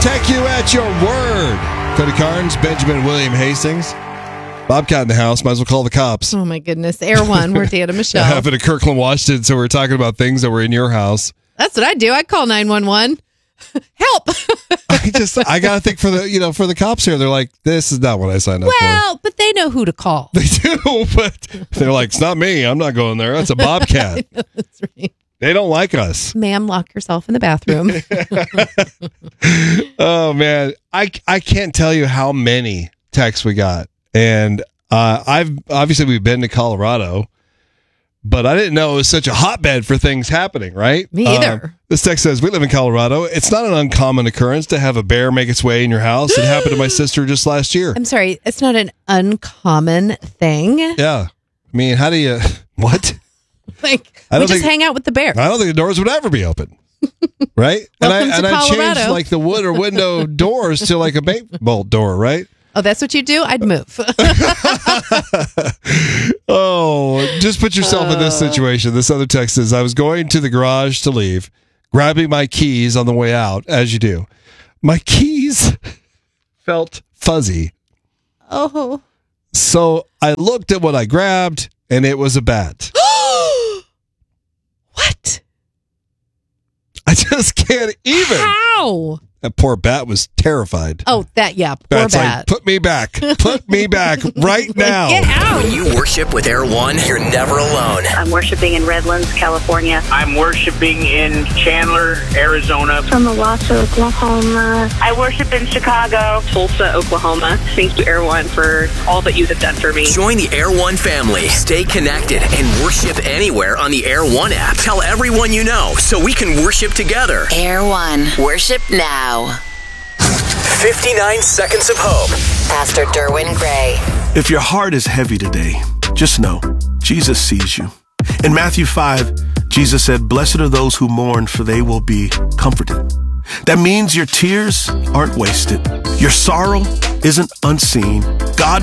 Take you at your word. Cody Carnes, Benjamin William Hastings. Bobcat in the house. Might as well call the cops. Oh, my goodness. Air One. We're Dan and Michelle. It happened to Kirkland, Washington, so we're talking about things that were in your house. That's what I do. I call 911. Help. I got to think for the cops here. They're like, this is not what I signed up for. Well, but they know who to call. They do, but they're like, it's not me. I'm not going there. That's a Bobcat. I know, that's right. They don't like us. Ma'am, lock yourself in the bathroom. Oh, man. I can't tell you how many texts we got. And we've been to Colorado, but I didn't know it was such a hotbed for things happening, right? Me either. This text says, we live in Colorado. It's not an uncommon occurrence to have a bear make its way in your house. It happened to my sister just last year. I'm sorry. It's not an uncommon thing. Yeah. I mean, how do you, what? Like, we just hang out with the bear. I don't think the doors would ever be open. Right? Welcome to I Colorado. changed like the wood or window doors to like a bolt door, right? Oh, that's what you do? I'd move. Oh, just put yourself in this situation. This other text is, I was going to the garage to leave, grabbing my keys on the way out, as you do. My keys felt fuzzy. Oh. So I looked at what I grabbed, and it was a bat. What? I just can't even. How? That poor bat was terrified. Oh, poor Bat's bat. like, put me back. Put me back right now. Get out. When you worship with Air One, you're never alone. I'm worshiping in Redlands, California. I'm worshiping in Chandler, Arizona. From Owasso, Oklahoma. I worship in Chicago, Tulsa, Oklahoma. Thank you, Air One, for all that you have done for me. Join the Air One family. Stay connected and worship anywhere on the Air One app. Tell everyone you know so we can worship together. Air One. Worship now. 59 Seconds of Hope. Pastor Derwin Gray. If your heart is heavy today, just know Jesus sees you. In Matthew 5, Jesus said, "Blessed are those who mourn, for they will be comforted." That means your tears aren't wasted. Your sorrow isn't unseen. God